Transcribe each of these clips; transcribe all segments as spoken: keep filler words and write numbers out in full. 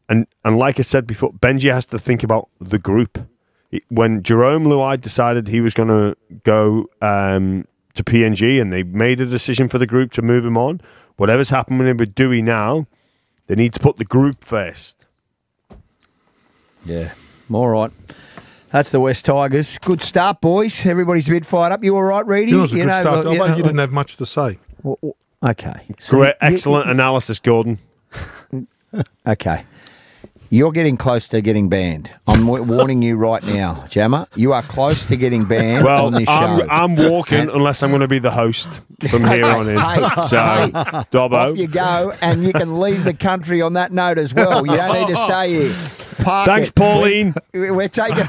And and like I said before, Benji has to think about the group. When Jerome Luai decided he was going to go um, to P N G and they made a decision for the group to move him on, whatever's happening with Dewey now, they need to put the group first. Yeah, all right. That's the West Tigers. Good start, boys. Everybody's a bit fired up. You all right, Reedy? It was a you good know, start. you Although know, you didn't have much to say. Okay. So Great, you- excellent analysis, Gordon. Okay. You're getting close to getting banned. I'm w- warning you right now, Jammer. You are close to getting banned Well, on this I'm, show. I'm walking unless I'm going to be the host from here on in. Hey, so, hey, Dobbo. Off you go, and you can leave the country on that note as well. You don't need to stay here. Park Thanks, it. Pauline. We're, we're taking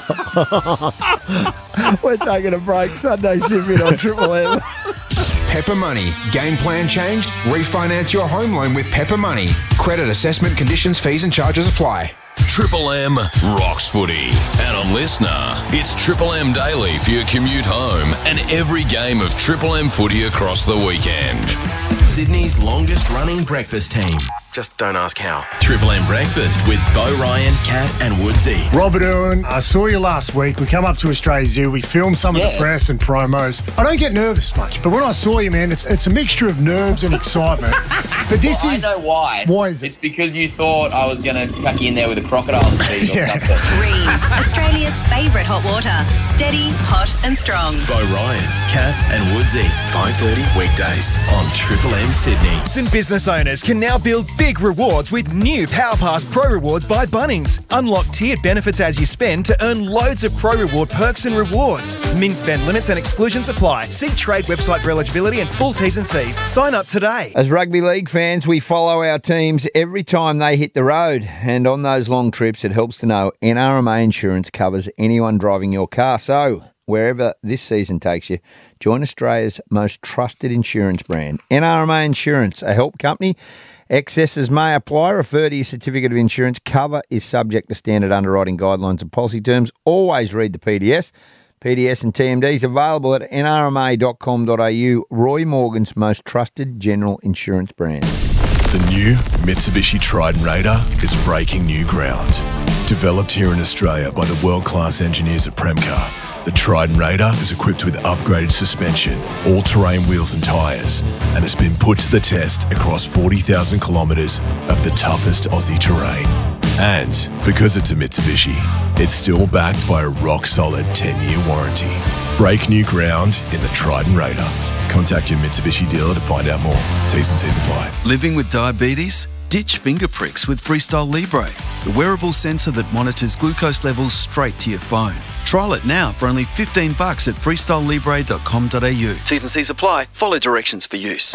we're taking a break. Sunday Simbin on Triple M. Pepper Money. Game plan changed? Refinance your home loan with Pepper Money. Credit assessment conditions, fees and charges apply. Triple M rocks footy. And on Listener, it's Triple M Daily for your commute home and every game of Triple M footy across the weekend. Sydney's longest running breakfast team. Just don't ask how. Triple M Breakfast with Bo Ryan, Kat and Woodsy. Robert Irwin, I saw you last week. We come up to Australia Zoo. We filmed some of Yeah. the press and promos. I don't get nervous much, but when I saw you, man, it's it's a mixture of nerves and excitement. But this Well, is... I know why. Why is it? It's because you thought I was going to crack you in there with a crocodile disease or Yeah. something. Green, Australia's favourite hot water. Steady, hot and strong. Bo Ryan, Kat and Woodsy. five thirty weekdays on Triple M Sydney. And business owners can now build big rewards with new PowerPass Pro Rewards by Bunnings. Unlock tiered benefits as you spend to earn loads of Pro Reward perks and rewards. Min spend limits and exclusions apply. See trade website for eligibility and full T's and C's. Sign up today. As rugby league fans, we follow our teams every time they hit the road. And on those long trips, it helps to know N R M A Insurance covers anyone driving your car. So, wherever this season takes you, join Australia's most trusted insurance brand, N R M A Insurance, a help company. Excesses may apply. Refer to your certificate of insurance. Cover is subject to standard underwriting guidelines and policy terms. Always read the P D S. P D S and T M Ds available at n r m a dot com dot a u. Roy Morgan's most trusted general insurance brand. The new Mitsubishi Triton Raider is breaking new ground. Developed here in Australia by the world-class engineers at Premcar, the Triton Raider is equipped with upgraded suspension, all-terrain wheels and tyres, and has been put to the test across forty thousand kilometres of the toughest Aussie terrain. And because it's a Mitsubishi, it's still backed by a rock-solid ten-year warranty. Break new ground in the Triton Raider. Contact your Mitsubishi dealer to find out more. T's and C's apply. Living with diabetes? Ditch finger pricks with Freestyle Libre, the wearable sensor that monitors glucose levels straight to your phone. Trial it now for only fifteen bucks at freestyle libre dot com dot a u. T's and C's apply. Follow directions for use.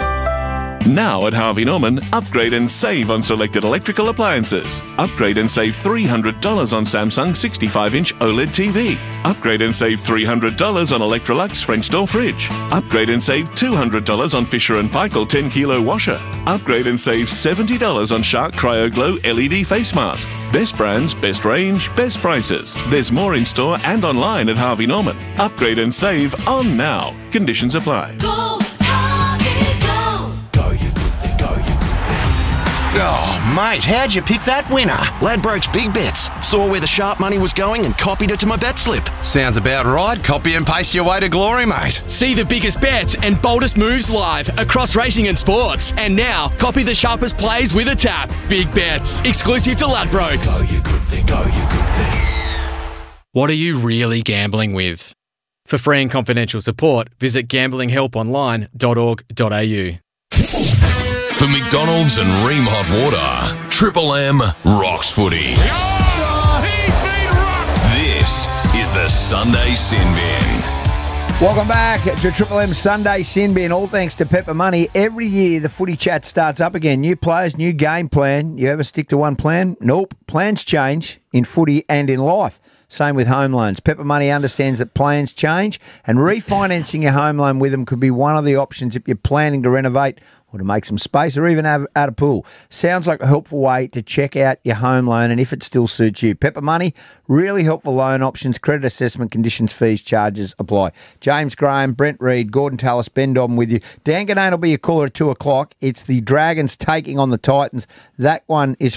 Now at Harvey Norman, upgrade and save on selected electrical appliances. Upgrade and save three hundred dollars on Samsung sixty-five inch OLED T V. Upgrade and save three hundred dollars on Electrolux French door fridge. Upgrade and save two hundred dollars on Fisher and Paykel ten kilo washer. Upgrade and save seventy dollars on Shark Cryo Glow L E D face mask. Best brands, best range, best prices. There's more in store and online at Harvey Norman. Upgrade and save on now. Conditions apply. Oh, mate, how'd you pick that winner? Ladbrokes Big Bets. Saw where the sharp money was going and copied it to my bet slip. Sounds about right. Copy and paste your way to glory, mate. See the biggest bets and boldest moves live across racing and sports. And now, copy the sharpest plays with a tap. Big Bets. Exclusive to Ladbrokes. Go you good thing, go you good thing. What are you really gambling with? For free and confidential support, visit gambling help online dot org dot a u. For McDonald's and Ream Hot Water, Triple M rocks footy. This is the Sunday Sin Bin. Welcome back to Triple M Sunday Sin Bin. All thanks to Pepper Money. Every year the footy chat starts up again. New players, new game plan. You ever stick to one plan? Nope. Plans change in footy and in life. Same with home loans. Pepper Money understands that plans change, and refinancing your home loan with them could be one of the options if you're planning to renovate or to make some space or even have, add a pool. Sounds like a helpful way to check out your home loan and if it still suits you. Pepper Money, really helpful loan options, credit assessment, conditions, fees, charges apply. James Graham, Brent Reed, Gordon Tallis, Ben Dobbin with you. Dan Ganane will be your caller at two o'clock. It's the Dragons taking on the Titans. That one is